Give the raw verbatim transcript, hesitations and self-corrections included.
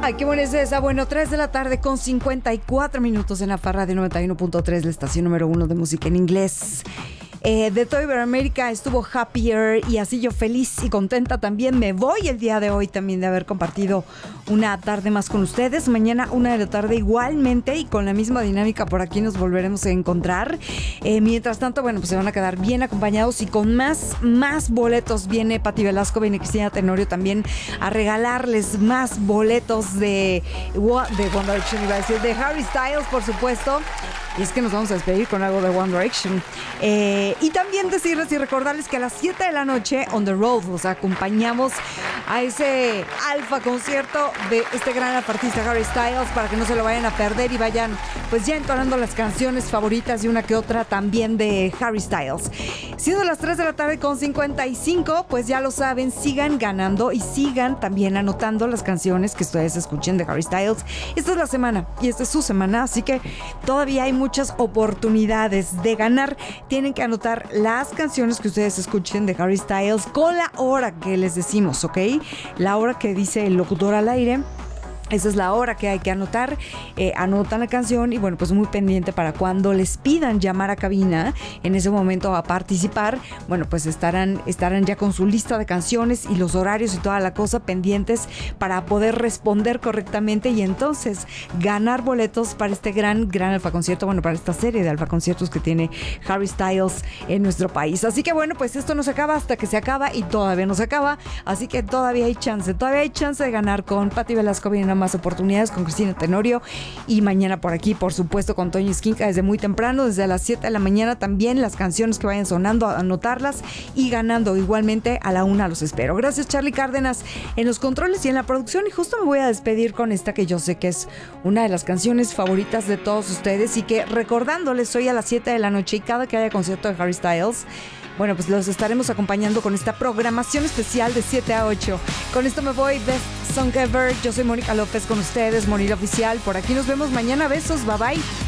Ay, qué buena es esa. Bueno, tres de la tarde con cincuenta y cuatro minutos en la Farra de noventa y uno punto tres, la estación número uno de música en inglés. Eh, de toda Iberoamérica estuvo Happier y así yo feliz y contenta también me voy el día de hoy también de haber compartido una tarde más con ustedes. Mañana una de la tarde igualmente y con la misma dinámica por aquí nos volveremos a encontrar. Eh, mientras tanto, bueno, pues se van a quedar bien acompañados y con más, más boletos. Viene Pati Velasco, viene Cristina Tenorio también a regalarles más boletos de, de One Direction, iba a decir, de Harry Styles, por supuesto. Y es que nos vamos a despedir con algo de One Direction. Eh, y también decirles y recordarles que a las siete de la noche, on the road, os acompañamos a ese alfa concierto de este gran artista Harry Styles para que no se lo vayan a perder y vayan pues ya entonando las canciones favoritas y una que otra también de Harry Styles. Siendo las tres de la tarde con cincuenta y cinco, pues ya lo saben, sigan ganando y sigan también anotando las canciones que ustedes escuchen de Harry Styles. Esta es la semana y esta es su semana, así que todavía hay muchas oportunidades de ganar. Tienen que anotar las canciones que ustedes escuchen de Harry Styles con la hora que les decimos, ¿ok? La hora que dice el locutor al aire. Esa es la hora que hay que anotar. Eh, anotan la canción y bueno, pues muy pendiente para cuando les pidan llamar a cabina en ese momento a participar. Bueno, pues estarán, estarán ya con su lista de canciones y los horarios y toda la cosa pendientes para poder responder correctamente y entonces ganar boletos para este gran, gran alfa concierto. Bueno, para esta serie de alfa conciertos que tiene Harry Styles en nuestro país. Así que bueno, pues esto no se acaba hasta que se acaba y todavía no se acaba. Así que todavía hay chance, todavía hay chance de ganar con Pati Velasco. Vienen más oportunidades con Cristina Tenorio y mañana por aquí, por supuesto, con Toño Esquinca desde muy temprano, desde las siete de la mañana también las canciones que vayan sonando, anotarlas y ganando igualmente a la una los espero. Gracias Charlie Cárdenas en los controles y en la producción y justo me voy a despedir con esta que yo sé que es una de las canciones favoritas de todos ustedes y que recordándoles hoy a las siete de la noche y cada que haya concierto de Harry Styles, bueno, pues los estaremos acompañando con esta programación especial de siete a ocho. Con esto me voy, Best Song Ever. Yo soy Mónica López con ustedes, Monira Oficial. Por aquí nos vemos mañana. Besos, bye bye.